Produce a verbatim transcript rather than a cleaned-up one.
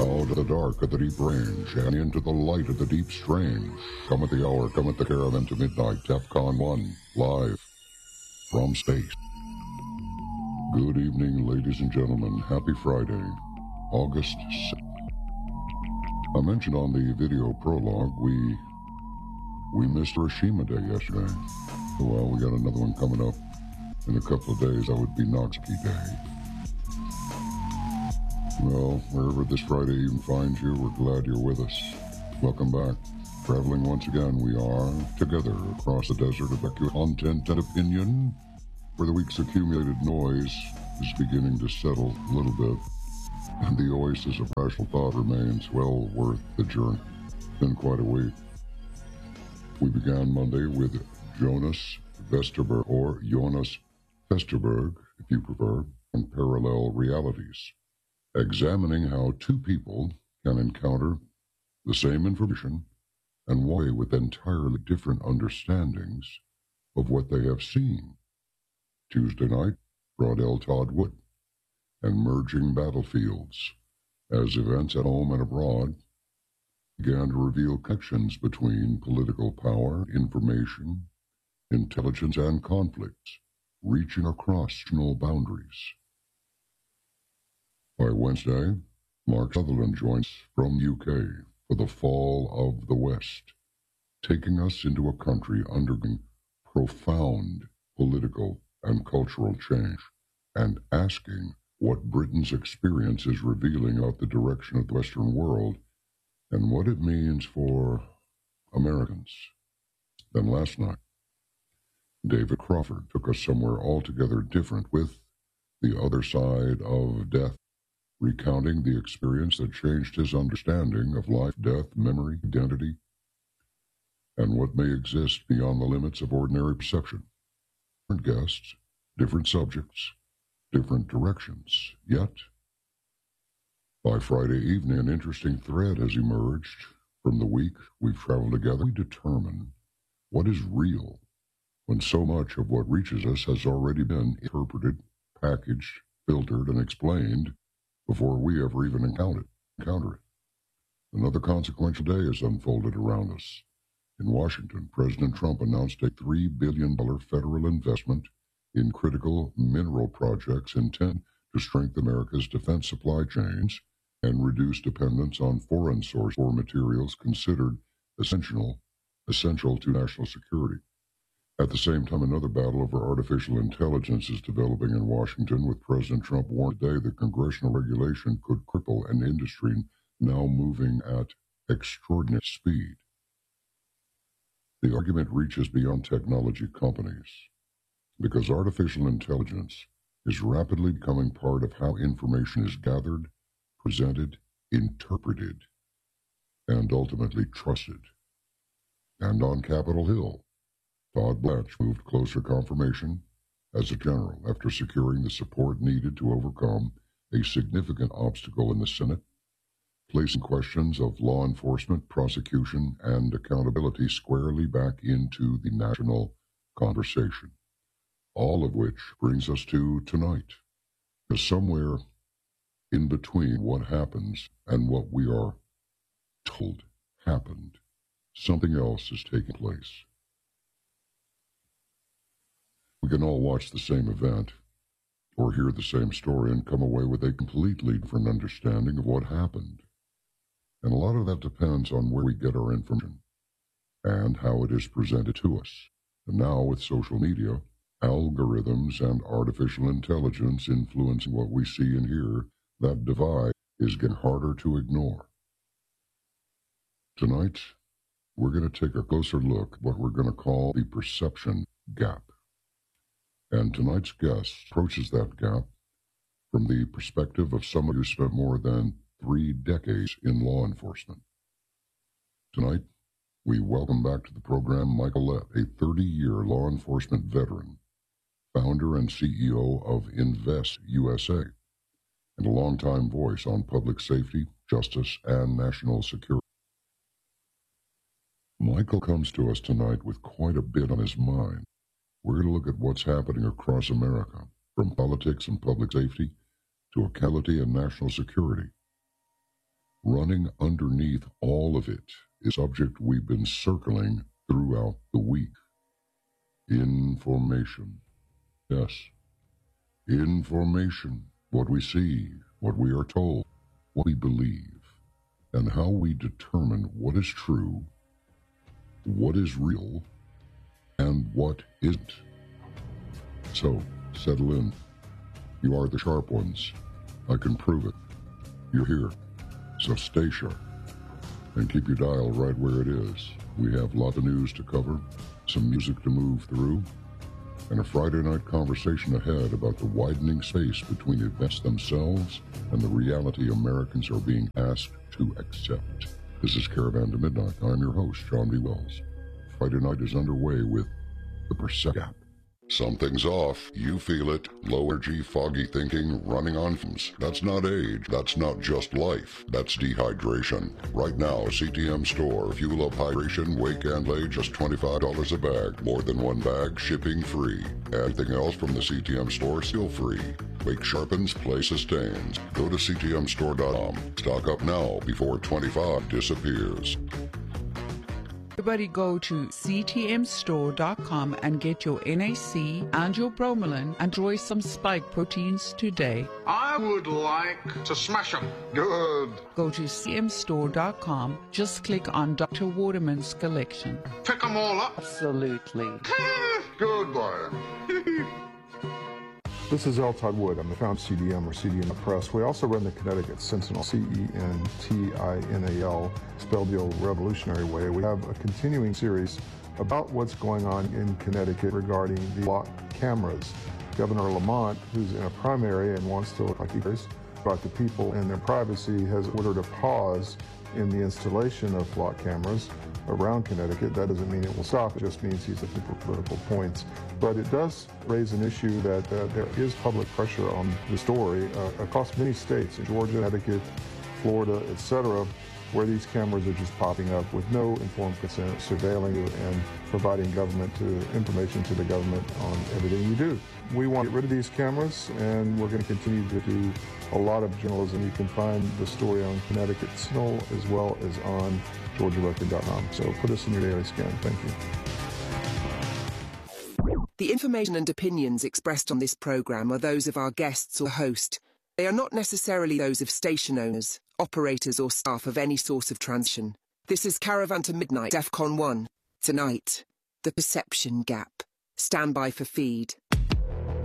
Out of the dark of the deep range and into the light of the deep strange. Come at the hour, come at the caravan to midnight. DEFCON one, live from space. Good evening, ladies and gentlemen. Happy Friday, August sixth. I mentioned on the video prologue we we missed Hiroshima Day yesterday. Well, we got another one coming up in a couple of days. That would be Noxkey Day. Well, wherever this Friday even finds you, we're glad you're with us. Welcome back. Traveling once again, we are together across the desert of content and opinion, where the week's accumulated noise is beginning to settle a little bit, and the oasis of rational thought remains well worth the journey. It's been quite a week. We began Monday with Jonas Vesterberg, or Jonas Vesterberg, if you prefer, on Parallel Realities, examining how two people can encounter the same information and walk away with entirely different understandings of what they have seen. Tuesday night brought L. Todd Wood and Merging Battlefields, as events at home and abroad began to reveal connections between political power, information, intelligence, and conflicts, reaching across national boundaries. By Wednesday, Mark Sutherland joins from U K for the fall of the West, taking us into a country undergoing profound political and cultural change, and asking what Britain's experience is revealing about the direction of the Western world and what it means for Americans. Then last night, David Crawford took us somewhere altogether different with The Other Side of Death, recounting the experience that changed his understanding of life, death, memory, identity, and what may exist beyond the limits of ordinary perception. Different guests, different subjects, different directions, yet by Friday evening, an interesting thread has emerged from the week we've traveled together. We determine what is real when so much of what reaches us has already been interpreted, packaged, filtered, and explained before we ever even encounter it. Another consequential day has unfolded around us. In Washington, President Trump announced a three billion dollars federal investment in critical mineral projects intended to strengthen America's defense supply chains and reduce dependence on foreign sources for materials considered essential, essential to national security. At the same time, another battle over artificial intelligence is developing in Washington, with President Trump warning today that congressional regulation could cripple an industry now moving at extraordinary speed. The argument reaches beyond technology companies, because artificial intelligence is rapidly becoming part of how information is gathered, presented, interpreted, and ultimately trusted. And on Capitol Hill, Todd Blanche moved closer confirmation as a general after securing the support needed to overcome a significant obstacle in the Senate, placing questions of law enforcement, prosecution, and accountability squarely back into the national conversation. All of which brings us to tonight, because somewhere in between what happens and what we are told happened, something else is taking place. We can all watch the same event or hear the same story and come away with a completely different understanding of what happened. And a lot of that depends on where we get our information and how it is presented to us. And now with social media, algorithms, and artificial intelligence influencing what we see and hear, that divide is getting harder to ignore. Tonight, we're going to take a closer look at what we're going to call the perception gap. And tonight's guest approaches that gap from the perspective of someone who spent more than three decades in law enforcement. Tonight, we welcome back to the program Michael Lett, a thirty-year law enforcement veteran, founder and C E O of Invest U S A, and a longtime voice on public safety, justice, and national security. Michael comes to us tonight with quite a bit on his mind. We're going to look at what's happening across America, from politics and public safety to accountability and national security. running underneath all of it is a subject we've been circling throughout the week. Information. Yes. Information. What we see, what we are told, what we believe, and how we determine what is true, what is real, and what isn't. So, settle in. You are the sharp ones. I can prove it. You're here. So stay sharp. And keep your dial right where it is. We have a lot of news to cover, some music to move through, and a Friday night conversation ahead about the widening space between events themselves and the reality Americans are being asked to accept. This is Caravan to Midnight. I'm your host, John B. Wells. Friday night is underway with The Perception Gap. Something's off. You feel it. Low energy, foggy thinking, running on fumes. That's not age. That's not just life. That's dehydration. Right now, C T M Store. Fuel up hydration, wake and lay, just twenty-five dollars a bag. More than one bag, shipping free. Everything else from the C T M Store, still free. Wake sharpens, play sustains. Go to C T M store dot com. Stock up now before twenty-five disappears. Everybody go to C T M store dot com and get your N A C and your bromelain and enjoy some spike proteins today. I would like to smash them. Good. Go to C T M store dot com. Just click on Doctor Waterman's collection. Pick them all up. Absolutely. Good boy. This is L. Todd Wood. I'm the founder of C D M, or C D M Press. We also run the Connecticut Sentinel, C E N T I N A L, spelled the old revolutionary way. We have a continuing series about what's going on in Connecticut regarding the block cameras. Governor Lamont, who's in a primary and wants to look like he cares about the people and their privacy, has ordered a pause in the installation of flock cameras around Connecticut. That doesn't mean it will stop. It just means he's looking for political points. But it does raise an issue that uh, there is public pressure on the story uh, across many states, in Georgia, Connecticut, Florida, et cetera, where these cameras are just popping up with no informed consent, surveilling you and providing government to information to the government on everything you do. We want to get rid of these cameras, and we're going to continue to do a lot of journalism. You can find the story on Connecticut Sentinel as well as on georgia record dot com. So put us in your daily scan. Thank you. The information and opinions expressed on this program are those of our guests or host. They are not necessarily those of station owners, operators or staff of any source of transmission. This is Caravan to Midnight, DEFCON one. Tonight, The Perception Gap. Stand by for feed.